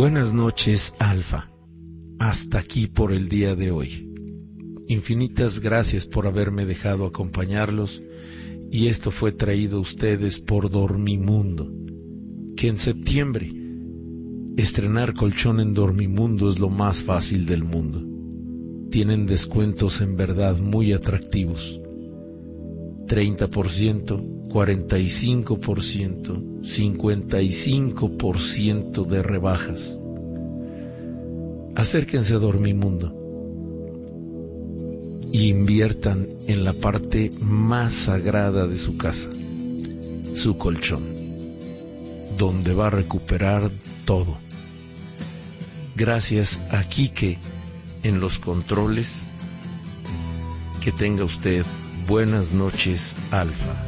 Buenas noches, Alfa. Hasta aquí por el día de hoy. Infinitas gracias por haberme dejado acompañarlos, y esto fue traído a ustedes por Dormimundo, que en septiembre estrenar colchón en Dormimundo es lo más fácil del mundo. Tienen descuentos en verdad muy atractivos: 30%, 45%, 55% de rebajas. Acérquense a Dormimundo y inviertan en la parte más sagrada de su casa, su colchón, donde va a recuperar todo. Gracias a Quique en los controles. Que tenga usted buenas noches, Alfa.